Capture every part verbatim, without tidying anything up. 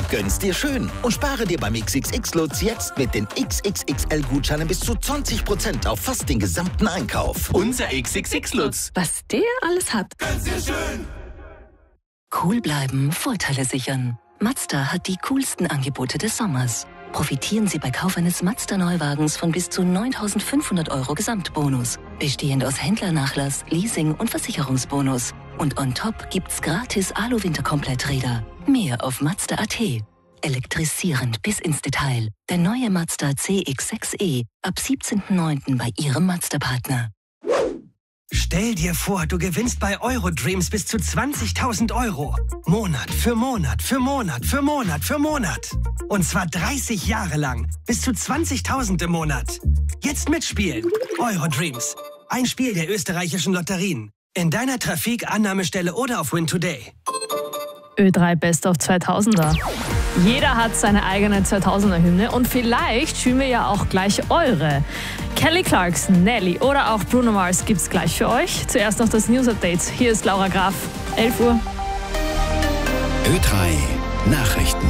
Gönn's dir schön und spare dir beim X X X-Lutz jetzt mit den X X X L-Gutscheinen bis zu zwanzig Prozent auf fast den gesamten Einkauf. Unser X X X-Lutz. Was der alles hat. Gönn's dir schön. Cool bleiben, Vorteile sichern. Mazda hat die coolsten Angebote des Sommers. Profitieren Sie bei Kauf eines Mazda-Neuwagens von bis zu neuntausendfünfhundert Euro Gesamtbonus. Bestehend aus Händlernachlass, Leasing und Versicherungsbonus. Und on top gibt's gratis Alu-Winterkompletträder. Mehr auf Mazda punkt at. Elektrisierend bis ins Detail. Der neue Mazda C X sechs E ab siebzehnten neunten bei Ihrem Mazda-Partner. Stell dir vor, du gewinnst bei Eurodreams bis zu zwanzigtausend Euro. Monat für Monat für Monat für Monat für Monat. Und zwar dreißig Jahre lang. Bis zu zwanzigtausend im Monat. Jetzt mitspielen. Eurodreams. Ein Spiel der österreichischen Lotterien. In deiner Trafik, Annahmestelle oder auf Win Today. Ö drei Best of zweitausender. Jeder hat seine eigene zweitausender-Hymne und vielleicht spielen wir ja auch gleich eure. Kelly Clarkson, Nelly oder auch Bruno Mars gibt's gleich für euch. Zuerst noch das News-Update. Hier ist Laura Graf. elf Uhr. Ö drei Nachrichten.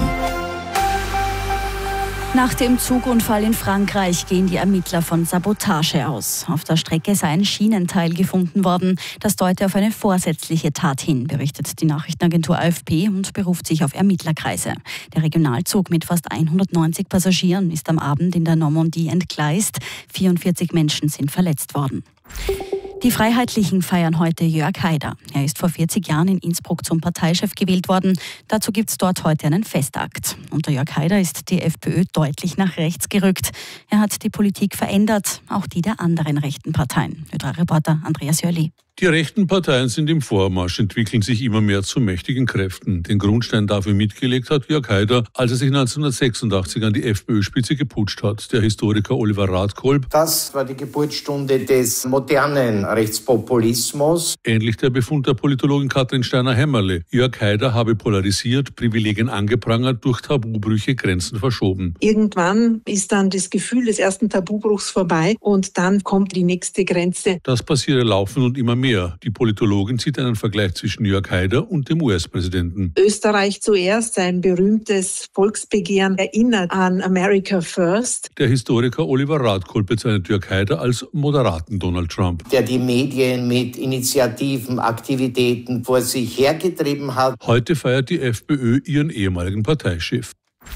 Nach dem Zugunfall in Frankreich gehen die Ermittler von Sabotage aus. Auf der Strecke sei ein Schienenteil gefunden worden. Das deute auf eine vorsätzliche Tat hin, berichtet die Nachrichtenagentur A F P und beruft sich auf Ermittlerkreise. Der Regionalzug mit fast hundertneunzig Passagieren ist am Abend in der Normandie entgleist. vierundvierzig Menschen sind verletzt worden. Die Freiheitlichen feiern heute Jörg Haider. Er ist vor vierzig Jahren in Innsbruck zum Parteichef gewählt worden. Dazu gibt es dort heute einen Festakt. Unter Jörg Haider ist die FPÖ deutlich nach rechts gerückt. Er hat die Politik verändert, auch die der anderen rechten Parteien. Ö drei Reporter Andreas Jörli. Die rechten Parteien sind im Vormarsch, entwickeln sich immer mehr zu mächtigen Kräften. Den Grundstein dafür mitgelegt hat Jörg Haider, als er sich neunzehnhundertsechsundachtzig an die FPÖ-Spitze geputscht hat. Der Historiker Oliver Radkolb. Das war die Geburtsstunde des modernen Rechtspopulismus. Ähnlich der Befund der Politologin Katrin Steiner-Hämmerle. Jörg Haider habe polarisiert, Privilegien angeprangert, durch Tabubrüche Grenzen verschoben. Irgendwann ist dann das Gefühl des ersten Tabubruchs vorbei und dann kommt die nächste Grenze. Das passiere laufend und immer mehr. Die Politologin zieht einen Vergleich zwischen Jörg Haider und dem U S-Präsidenten. Österreich zuerst, sein berühmtes Volksbegehren erinnert an America First. Der Historiker Oliver Radkolb bezeichnet Jörg Haider als moderaten Donald Trump. Der die Medien mit Initiativen, Aktivitäten vor sich hergetrieben hat. Heute feiert die FPÖ ihren ehemaligen Parteichef.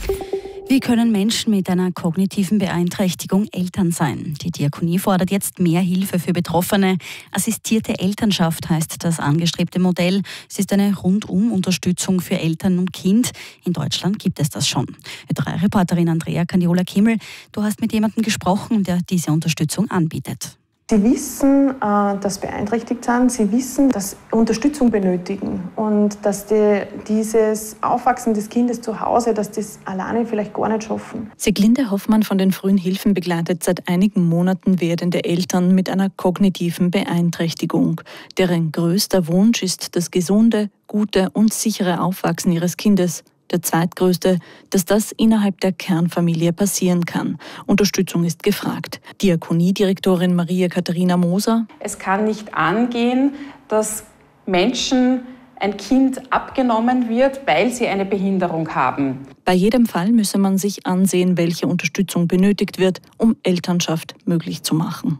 Wie können Menschen mit einer kognitiven Beeinträchtigung Eltern sein? Die Diakonie fordert jetzt mehr Hilfe für Betroffene. Assistierte Elternschaft heißt das angestrebte Modell. Es ist eine Rundum-Unterstützung für Eltern und Kind. In Deutschland gibt es das schon. Ö drei Reporterin Andrea Candiola-Kimmel, du hast mit jemandem gesprochen, der diese Unterstützung anbietet. Sie wissen, dass sie beeinträchtigt sind. Sie wissen, dass sie Unterstützung benötigen und dass die, dieses Aufwachsen des Kindes zu Hause, dass das alleine vielleicht gar nicht schaffen. Siglinde Hoffmann von den Frühen Hilfen begleitet seit einigen Monaten werdende Eltern mit einer kognitiven Beeinträchtigung. Deren größter Wunsch ist das gesunde, gute und sichere Aufwachsen ihres Kindes. Der zweitgrößte, dass das innerhalb der Kernfamilie passieren kann. Unterstützung ist gefragt. Diakoniedirektorin Maria Katharina Moser. Es kann nicht angehen, dass Menschen ein Kind abgenommen wird, weil sie eine Behinderung haben. Bei jedem Fall müsse man sich ansehen, welche Unterstützung benötigt wird, um Elternschaft möglich zu machen.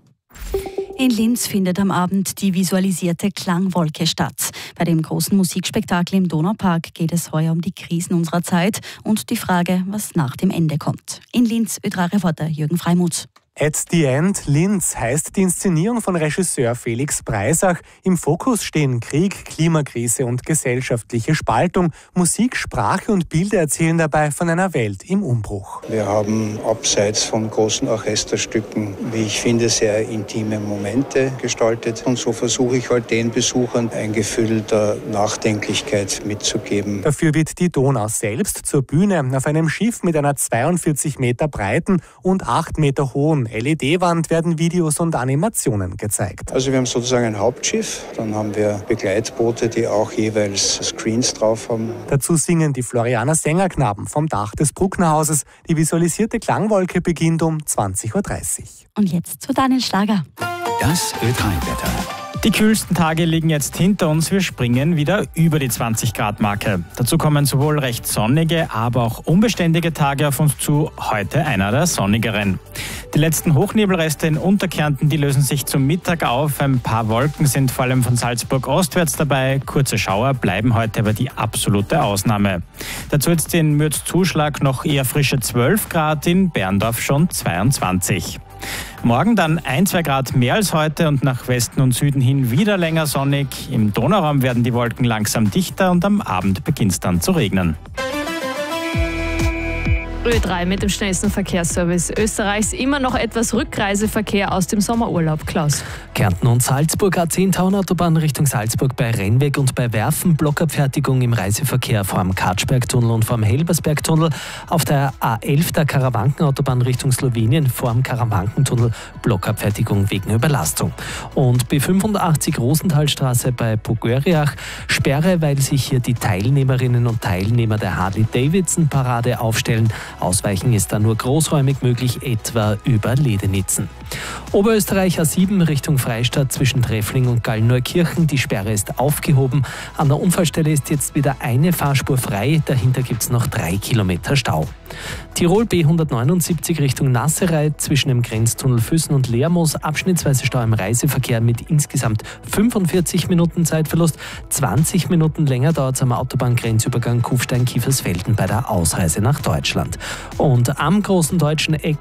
In Linz findet am Abend die visualisierte Klangwolke statt. Bei dem großen Musikspektakel im Donaupark geht es heuer um die Krisen unserer Zeit und die Frage, was nach dem Ende kommt. In Linz, Ö drei Reporter Jürgen Freimuth. At the End, Linz heißt die Inszenierung von Regisseur Felix Breisach. Im Fokus stehen Krieg, Klimakrise und gesellschaftliche Spaltung. Musik, Sprache und Bilder erzählen dabei von einer Welt im Umbruch. Wir haben abseits von großen Orchesterstücken, wie ich finde, sehr intime Momente gestaltet. Und so versuche ich halt den Besuchern ein Gefühl der Nachdenklichkeit mitzugeben. Dafür wird die Donau selbst zur Bühne auf einem Schiff mit einer zweiundvierzig Meter breiten und acht Meter hohen L E D-Wand werden Videos und Animationen gezeigt. Also wir haben sozusagen ein Hauptschiff, dann haben wir Begleitboote, die auch jeweils Screens drauf haben. Dazu singen die Florianer Sängerknaben vom Dach des Brucknerhauses. Die visualisierte Klangwolke beginnt um zwanzig Uhr dreißig. Und jetzt zu Daniel Schlager. Das Ö drei Wetter. Die kühlsten Tage liegen jetzt hinter uns. Wir springen wieder über die zwanzig Grad Marke. Dazu kommen sowohl recht sonnige, aber auch unbeständige Tage auf uns zu. Heute einer der sonnigeren. Die letzten Hochnebelreste in Unterkärnten, die lösen sich zum Mittag auf. Ein paar Wolken sind vor allem von Salzburg ostwärts dabei. Kurze Schauer bleiben heute aber die absolute Ausnahme. Dazu jetzt in Mürz-Zuschlag noch eher frische zwölf Grad, in Berndorf schon zweiundzwanzig. Morgen dann ein, zwei Grad mehr als heute und nach Westen und Süden hin wieder länger sonnig. Im Donauraum werden die Wolken langsam dichter und am Abend beginnt es dann zu regnen. Ö drei mit dem schnellsten Verkehrsservice Österreichs. Immer noch etwas Rückreiseverkehr aus dem Sommerurlaub. Klaus. Kärnten und Salzburg, A zehn Taunautobahn Richtung Salzburg bei Rennweg und bei Werfen. Blockabfertigung im Reiseverkehr vorm Katschbergtunnel und vorm Helbersbergtunnel. Auf der A elf der Karawankenautobahn Richtung Slowenien vorm Karawankentunnel. Blockabfertigung wegen Überlastung. Und B fünfundachtzig Rosenthalstraße bei Pogöriach. Sperre, weil sich hier die Teilnehmerinnen und Teilnehmer der Harley-Davidson-Parade aufstellen. Ausweichen ist da nur großräumig möglich, etwa über Ledenitzen. Oberösterreich A sieben Richtung Freistadt zwischen Treffling und Gallneukirchen. Die Sperre ist aufgehoben. An der Unfallstelle ist jetzt wieder eine Fahrspur frei. Dahinter gibt es noch drei Kilometer Stau. Tirol B hundertneunundsiebzig Richtung Nasserei zwischen dem Grenztunnel Füssen und Lermoos. Abschnittsweise Stau im Reiseverkehr mit insgesamt fünfundvierzig Minuten Zeitverlust. zwanzig Minuten länger dauert es am Autobahngrenzübergang Kufstein-Kiefersfelden bei der Ausreise nach Deutschland. Und am großen deutschen Eck